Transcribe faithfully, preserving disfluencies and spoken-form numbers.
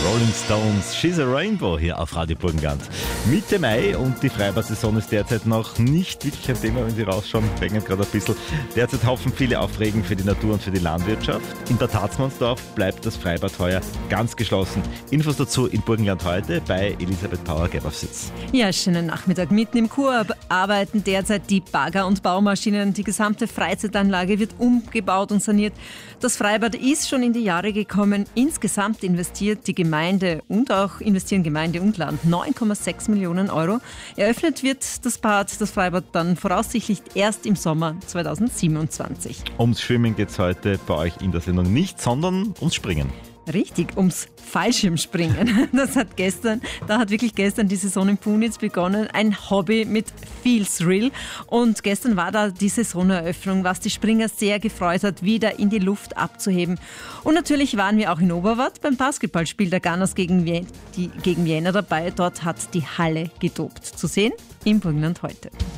Rolling Stones, She's a Rainbow hier auf Radio Burgenland. Mitte Mai und die Freibad-Saison ist derzeit noch nicht wirklich ein Thema, wenn Sie rausschauen, regnet gerade ein bisschen. Derzeit hoffen viele auf Regen für die Natur und für die Landwirtschaft. In Bad Harzmannsdorf bleibt das Freibad heuer ganz geschlossen. Infos dazu in Burgenland heute bei Elisabeth Pauer-Gebersitz. Ja, schönen Nachmittag. Mitten im Kurort arbeiten derzeit die Bagger und Baumaschinen. Die gesamte Freizeitanlage wird umgebaut und saniert. Das Freibad ist schon in die Jahre gekommen. Insgesamt investiert die Gemeinde und auch investieren Gemeinde und Land neun Komma sechs Millionen Euro. Eröffnet wird das Bad, das Freibad dann voraussichtlich erst im Sommer zweitausendsiebenundzwanzig. Ums Schwimmen geht es heute bei euch in der Sendung nicht, sondern ums Springen. Richtig, ums Fallschirmspringen. Das hat gestern, da hat wirklich gestern die Saison in Punitz begonnen. Ein Hobby mit viel Thrill. Und gestern war da die Saisoneröffnung, was die Springer sehr gefreut hat, wieder in die Luft abzuheben. Und natürlich waren wir auch in Oberwart beim Basketballspiel der Gunners gegen, Wien, die, gegen Vienna dabei. Dort hat die Halle getobt. Zu sehen im Burgenland heute.